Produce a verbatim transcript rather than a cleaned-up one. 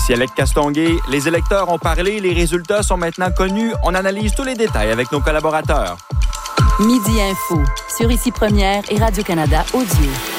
Ici Alec Castonguay, les électeurs ont parlé, les résultats sont maintenant connus. On analyse tous les détails avec nos collaborateurs. Midi Info, sur Ici Première et Radio-Canada Audio.